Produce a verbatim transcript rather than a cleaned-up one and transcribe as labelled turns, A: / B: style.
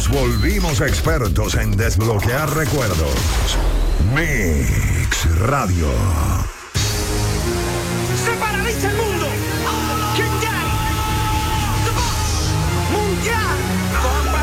A: Nos volvimos expertos en desbloquear recuerdos. Mix Radio.
B: ¡Se paraliza el mundo!